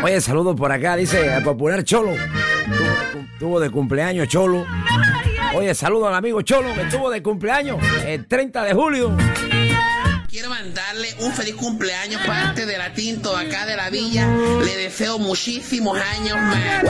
Oye, saludos por acá, dice el popular Cholo. Tuvo de cumpleaños Cholo. Oye, saludos al amigo Cholo que estuvo de cumpleaños el 30 de julio. Quiero mandarle un feliz cumpleaños parte de la Tinto acá de la villa. Le deseo muchísimos años más.